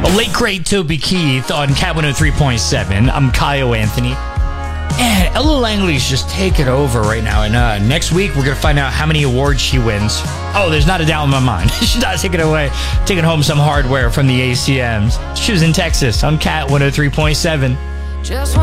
A late great Toby Keith on Cat 103.7. I'm Kyle Anthony. And Ella Langley's just taking over right now. And next week, we're going to find out how many awards she wins. Oh, there's not a doubt in my mind. She's not taking home some hardware from the ACMs. She was in Texas on Cat 103.7.